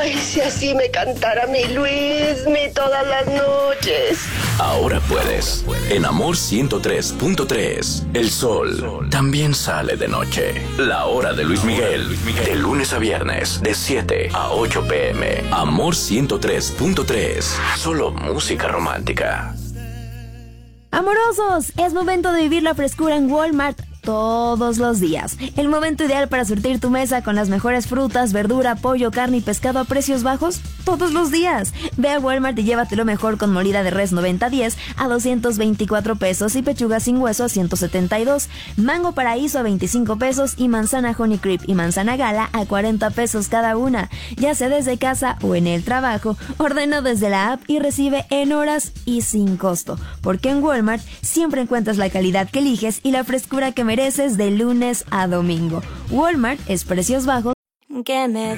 Ay, si así me cantara mi Luismi todas las noches. Ahora puedes. En Amor 103.3, el sol también sale de noche. La hora de Luis Miguel. De lunes a viernes, de 7 a 8 p.m. Amor 103.3. Solo música romántica. Amorosos, es momento de vivir la frescura en Walmart todos los días. El momento ideal para surtir tu mesa con las mejores frutas, verdura, pollo, carne y pescado a precios bajos todos los días. Ve a Walmart y llévatelo mejor con molida de res 90-10 a 224 pesos y pechuga sin hueso a 172. Mango paraíso a 25 pesos y manzana honey creep y manzana gala a 40 pesos cada una. Ya sea desde casa o en el trabajo, ordena desde la app y recibe en horas y sin costo. Porque en Walmart siempre encuentras la calidad que eliges y la frescura que mereces de lunes a domingo. Walmart es precios bajos.